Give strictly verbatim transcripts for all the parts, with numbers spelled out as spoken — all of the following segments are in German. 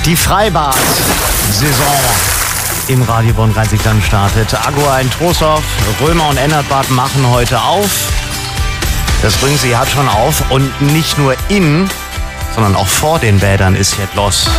Die Freibad-Saison im Radio Bonn-Rhein-Sieg dann startet. Agua in Trostorf, Römer und Ennerbad machen heute auf. Das Ringsee hat schon auf und nicht nur in, sondern auch vor den Bädern ist jetzt los.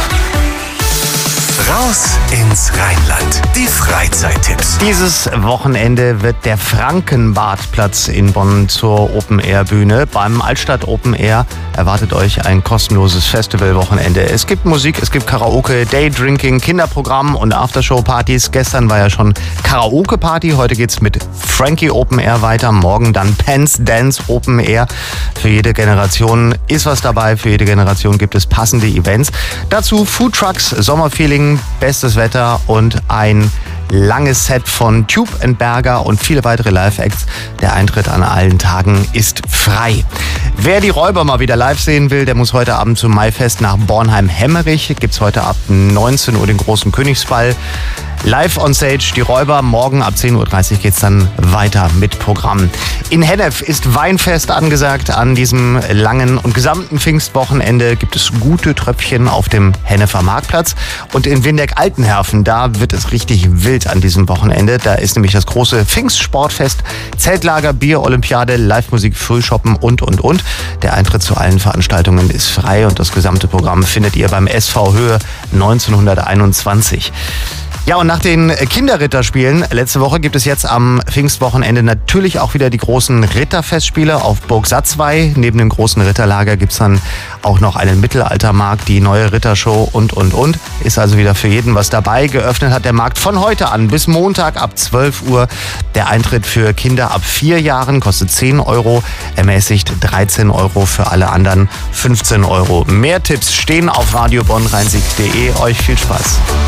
Raus ins Rheinland. Die Freizeittipps. Dieses Wochenende wird der Frankenbadplatz in Bonn zur Open-Air-Bühne. Beim Altstadt Open Air erwartet euch ein kostenloses Festivalwochenende. Es gibt Musik, es gibt Karaoke, Daydrinking, Kinderprogramm und Aftershow-Partys. Gestern war ja schon Karaoke-Party. Heute geht's mit Frankie Open Air weiter. Morgen dann Pants Dance Open Air. Für jede Generation ist was dabei. Für jede Generation gibt es passende Events. Dazu Foodtrucks, Sommerfeeling, bestes Wetter und ein langes Set von Tube and Berger und viele weitere Live-Acts. Der Eintritt an allen Tagen ist frei. Wer die Räuber mal wieder live sehen will, der muss heute Abend zum Maifest nach Bornheim-Hemmerich. Gibt's heute ab neunzehn Uhr den großen Königsball. Live on Stage, die Räuber. Morgen ab zehn Uhr dreißig geht's dann weiter mit Programm. In Hennef ist Weinfest angesagt. An diesem langen und gesamten Pfingstwochenende gibt es gute Tröpfchen auf dem Hennefer Marktplatz. Und in Windeck-Altenherfen, da wird es richtig wild an diesem Wochenende. Da ist nämlich das große Pfingstsportfest, Zeltlager, Bier-Olympiade, Live-Musik, Frühshoppen und, und, und. Der Eintritt zu allen Veranstaltungen ist frei und das gesamte Programm findet ihr beim S V Höhe neunzehnhunderteinundzwanzig. Ja, und nach den Kinderritterspielen letzte Woche gibt es jetzt am Pfingstwochenende natürlich auch wieder die großen Ritterfestspiele auf Burg Satzwey. Neben dem großen Ritterlager gibt es dann auch noch einen Mittelaltermarkt, die neue Rittershow und, und, und. Ist also wieder für jeden was dabei. Geöffnet hat der Markt von heute an bis Montag ab zwölf Uhr. Der Eintritt für Kinder ab vier Jahren kostet zehn Euro, ermäßigt dreizehn Euro, für alle anderen fünfzehn Euro. Mehr Tipps stehen auf radio bonn rhein sieg punkt de. Euch viel Spaß.